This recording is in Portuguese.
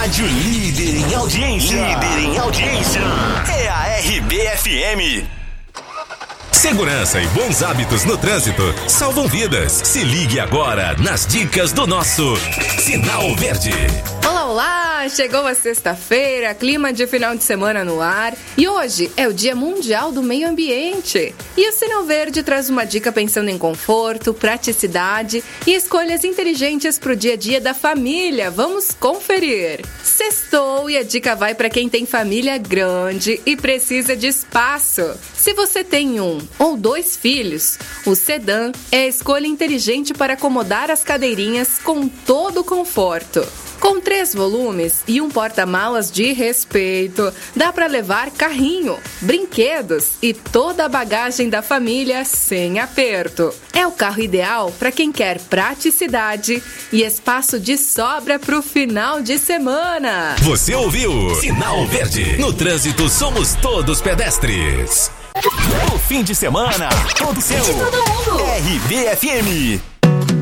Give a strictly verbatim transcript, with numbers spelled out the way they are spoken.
rádio líder em audiência. Líder em audiência. É a R B F M. Segurança e bons hábitos no trânsito salvam vidas. Se ligue agora nas dicas do nosso Sinal Verde. Olá, olá! Chegou a sexta-feira, clima de final de semana no ar e hoje é o Dia Mundial do Meio Ambiente. E o Sinal Verde traz uma dica pensando em conforto, praticidade e escolhas inteligentes para o dia a dia da família. Vamos conferir! Sextou e a dica vai para quem tem família grande e precisa de espaço. Se você tem um ou dois filhos, o sedã é a escolha inteligente para acomodar as cadeirinhas com todo o conforto. Com três volumes e um porta-malas de respeito, dá para levar carrinho, brinquedos e toda a bagagem da família sem aperto. É o carro ideal para quem quer praticidade e espaço de sobra para o final de semana. Você ouviu? Sinal Verde. No trânsito somos todos pedestres. O fim de semana, todo seu. De todo mundo. R B F M.